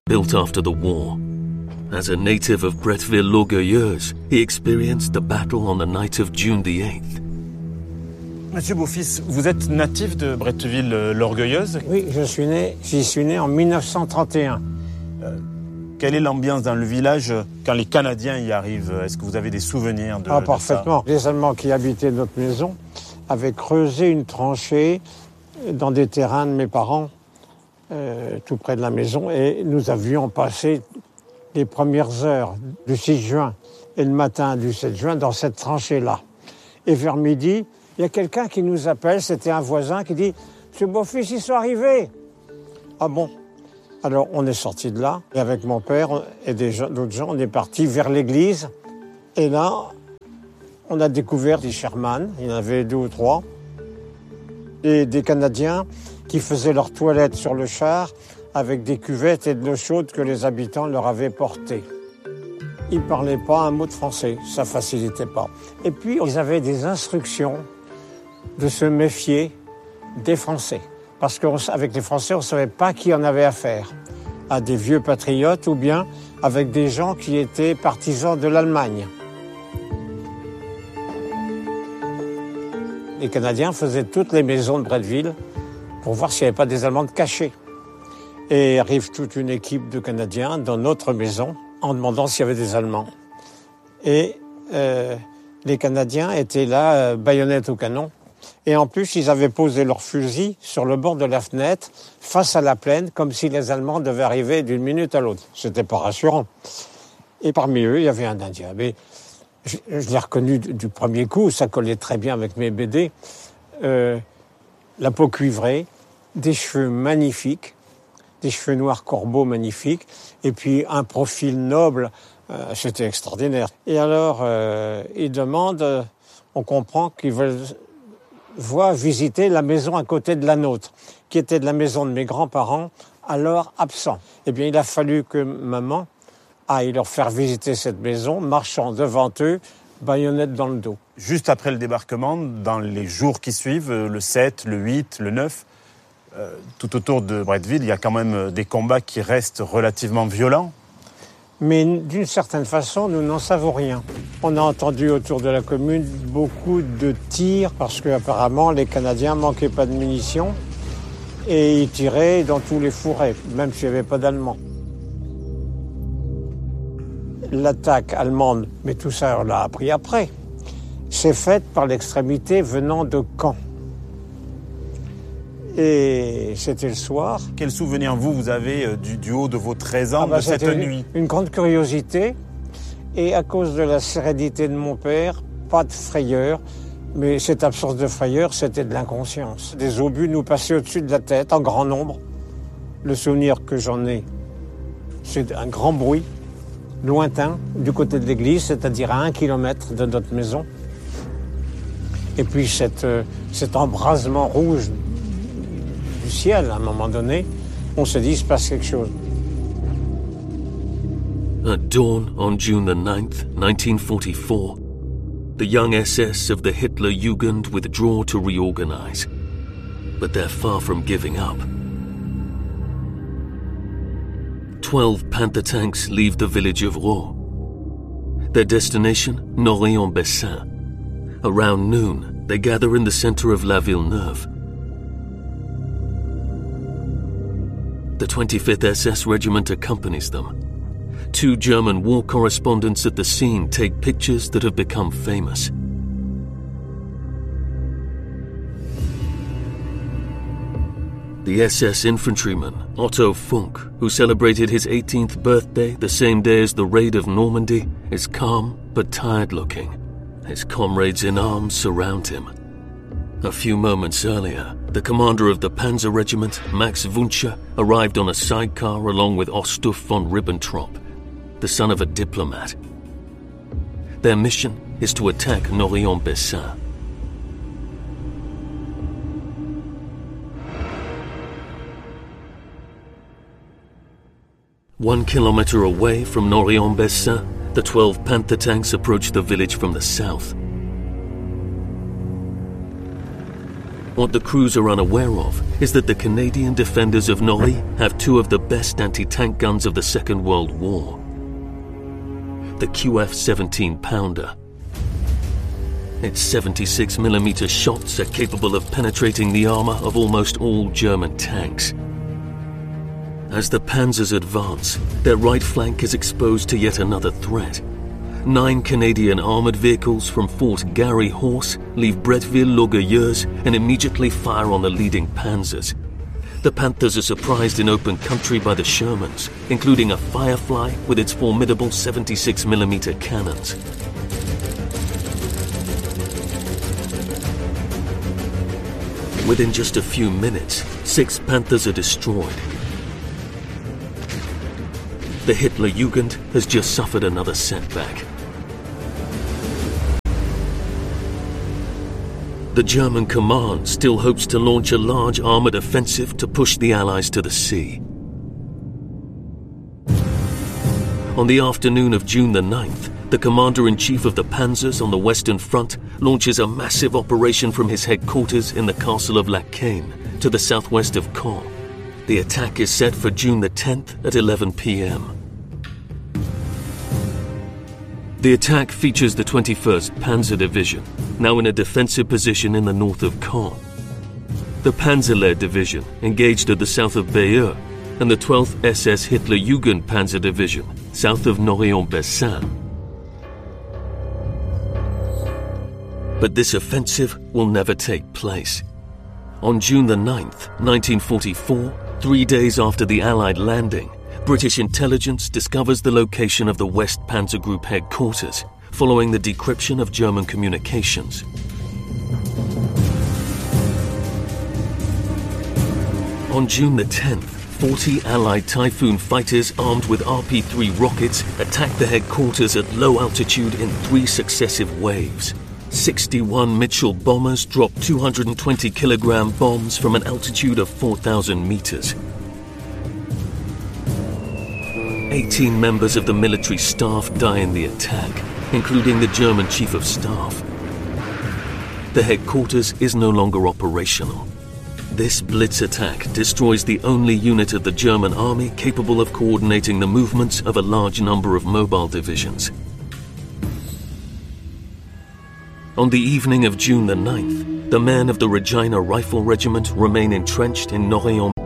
built after the war. As a native of Bretteville-l'Orgueilleuse, he experienced the battle on the night of June the 8th. Monsieur Beaufils, vous êtes natif de Bretteville-l'Orgueilleuse? Oui, j'y suis né en 1931. Quelle est l'ambiance dans le village quand les Canadiens y arrivent? Est-ce que vous avez des souvenirs de parfaitement. ça? Les Allemands qui habitaient notre maison avaient creusé une tranchée dans des terrains de mes parents, tout près de la maison, et nous avions passé les premières heures du 6 juin et le matin du 7 juin dans cette tranchée-là. Et vers midi, il y a quelqu'un qui nous appelle, c'était un voisin qui dit « Monsieur Beaufils, ils sont arrivés !» Ah bon? Alors on est sortis de là, et avec mon père et d'autres gens, on est partis vers l'église. Et là, on a découvert des Sherman, il y en avait 2 ou 3, et des Canadiens qui faisaient leurs toilettes sur le char avec des cuvettes et de l'eau chaude que les habitants leur avaient portées. Ils ne parlaient pas un mot de français, ça ne facilitait pas. Et puis, ils avaient des instructions de se méfier des Français. Parce qu'avec les Français, on ne savait pas qui en avait affaire. À des vieux patriotes ou bien avec des gens qui étaient partisans de l'Allemagne. Les Canadiens faisaient toutes les maisons de Bretteville pour voir s'il n'y avait pas des Allemands de cachés. Et arrive toute une équipe de Canadiens dans notre maison en demandant s'il y avait des Allemands. Et les Canadiens étaient là, baïonnettes au canon. Et en plus, ils avaient posé leurs fusils sur le bord de la fenêtre, face à la plaine, comme si les Allemands devaient arriver d'une minute à l'autre. C'était pas rassurant. Et parmi eux, il y avait un Indien. Mais je l'ai reconnu du premier coup, ça collait très bien avec mes BD. La peau cuivrée, des cheveux magnifiques, des cheveux noirs corbeaux magnifiques, et puis un profil noble, c'était extraordinaire. Et alors, ils demandent, on comprend qu'ils veulent visiter la maison à côté de la nôtre, qui était de la maison de mes grands-parents, alors absents. Eh bien, il a fallu que maman aille leur faire visiter cette maison, marchant devant eux, baïonnette dans le dos. Juste après le débarquement, dans les jours qui suivent, le 7, le 8, le 9, tout autour de Bretteville, il y a quand même des combats qui restent relativement violents. Mais d'une certaine façon, nous n'en savons rien. On a entendu autour de la commune beaucoup de tirs parce qu'apparemment les Canadiens manquaient pas de munitions et ils tiraient dans tous les fourrés, même s'il n'y avait pas d'Allemands. L'attaque allemande, mais tout ça on l'a appris après, s'est faite par l'extrémité venant de Caen. Et c'était le soir. Quel souvenir vous avez du haut de vos 13 ans de cette nuit? Une grande curiosité. Et à cause de la sérénité de mon père, pas de frayeur. Mais cette absence de frayeur, c'était de l'inconscience. Des obus nous passaient au-dessus de la tête, en grand nombre. Le souvenir que j'en ai, c'est un grand bruit, lointain, du côté de l'église, c'est-à-dire à 1 kilomètre de notre maison. Et puis cet embrasement rouge du ciel, à un moment donné, on se dit, il se passe quelque chose. At dawn on June the 9th, 1944, the young SS of the Hitler Jugend withdraw to reorganize. But they're far from giving up. 12 Panther tanks leave the village of Raw. Their destination, Nory-en-Bessin. Around noon, they gather in the center of La Villeneuve. The 25th SS Regiment accompanies them. 2 German war correspondents at the scene take pictures that have become famous. The SS infantryman, Otto Funk, who celebrated his 18th birthday the same day as the raid of Normandy, is calm but tired-looking. His comrades in arms surround him. A few moments earlier, the commander of the Panzer Regiment, Max Wuntscher, arrived on a sidecar along with Ostuf von Ribbentrop, the son of a diplomat. Their mission is to attack Nory-en-Bessin. One kilometer away from Nory-en-Bessin, the 12 Panther tanks approach the village from the south. What the crews are unaware of is that the Canadian defenders of Norry have two of the best anti-tank guns of the Second World War. The QF 17-pounder. Its 76mm shots are capable of penetrating the armor of almost all German tanks. As the Panzers advance, their right flank is exposed to yet another threat. 9 Canadian armoured vehicles from Fort Garry Horse leave Bretteville-Logueilleuse and immediately fire on the leading Panzers. The Panthers are surprised in open country by the Shermans, including a Firefly with its formidable 76mm cannons. Within just a few minutes, 6 Panthers are destroyed. The Hitlerjugend has just suffered another setback. The German command still hopes to launch a large armoured offensive to push the Allies to the sea. On the afternoon of June the 9th, the commander-in-chief of the Panzers on the Western Front launches a massive operation from his headquarters in the castle of La Cane to the southwest of Caen. The attack is set for June the 10th at 11 p.m. The attack features the 21st Panzer Division, now in a defensive position in the north of Caen. The Panzer-led division engaged at the south of Bayeux, and the 12th SS Hitlerjugend Panzer Division, south of Noyon-Bessin. But this offensive will never take place. On June the 9th, 1944, 3 days after the Allied landing, British intelligence discovers the location of the West Panzer Group headquarters, following the decryption of German communications. On June the 10th, 40 Allied Typhoon fighters armed with RP-3 rockets attacked the headquarters at low altitude in 3 successive waves. 61 Mitchell bombers dropped 220-kilogram bombs from an altitude of 4,000 meters. 18 members of the military staff die in the attack, including the German Chief of Staff. The headquarters is no longer operational. This blitz attack destroys the only unit of the German army capable of coordinating the movements of a large number of mobile divisions. On the evening of June the 9th, the men of the Regina Rifle Regiment remain entrenched in Noyon.